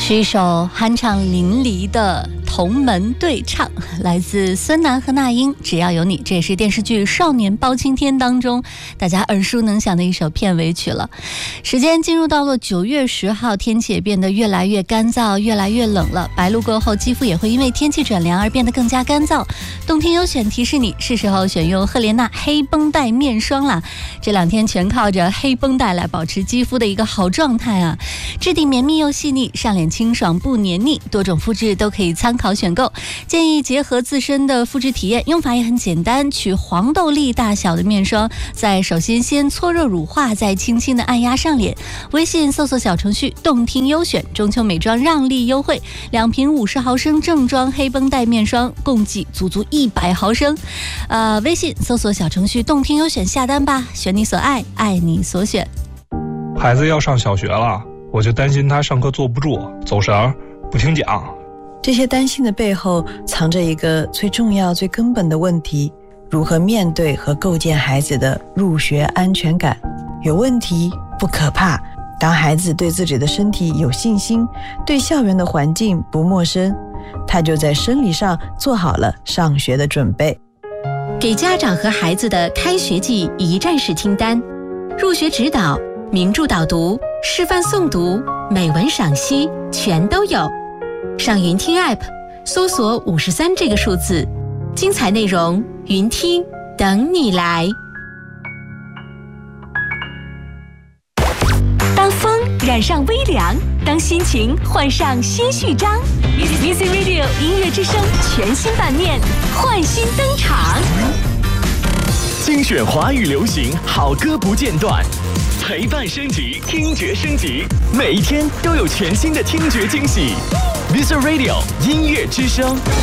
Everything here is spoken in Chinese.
是一首酣畅淋漓的同门对唱，来自孙楠和那英，只要有你。这也是电视剧《少年包青天》当中大家耳熟能详的一首片尾曲了。时间进入到了9月10号，天气也变得越来越干燥，越来越冷了。白露过后，肌肤也会因为天气转凉而变得更加干燥。动听优选提示你，是时候选用赫莲娜黑绷带面霜啦。这2天全靠着黑绷带来保持肌肤的一个好状态啊，质地绵密又细腻，上脸清爽不黏腻，多种肤质都可以参考选购。建议结合自身的肤质体验，用法也很简单，取黄豆粒大小的面霜，首先搓热乳化，再轻轻的按压上脸。微信搜索小程序动听优选，中秋美妆让利优惠，2瓶50毫升正装黑绷带面霜，共计足100毫升。微信搜索小程序动听优选下单吧，选你所爱，爱你所选。 孩子要上小学了，我就担心他上课坐不住，走神，不听讲。 这些担心的背后藏着一个最重要最根本的问题，如何面对和构建孩子的入学安全感。有问题不可怕，当孩子对自己的身体有信心，对校园的环境不陌生，他就在生理上做好了上学的准备。 给家长和孩子的开学季一站式清单，入学指导、名著导读、示范诵读、美文赏析全都有。上云听 App 搜索53这个数字，精彩内容云听等你来。当风染上微凉，当心情换上新序章， Music Radio 音乐之声全新版面焕新登场， 精选华语流行好歌不间断，陪伴升级，听觉升级，每一天都有全新的听觉惊喜。Music Radio 音乐之声